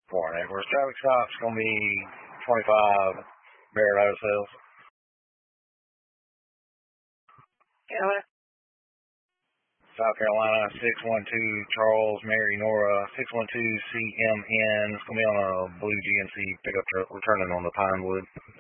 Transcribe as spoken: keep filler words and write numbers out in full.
Four neighbors. Traffic stop's going to be twenty-five Barrett Auto Sales. Yeah. South Carolina, six one two Charles Mary Nora, six one two C M N. It's going to be on a blue G M C pickup truck returning on the Pinewood.